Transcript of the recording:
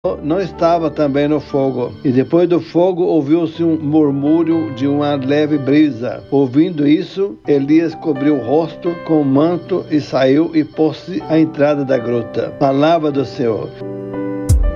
não estava também no fogo. E depois do fogo ouviu-se um murmúrio de uma leve brisa. Ouvindo isso, Elias cobriu o rosto com o manto e saiu e pôs-se à entrada da gruta. Palavra do Senhor.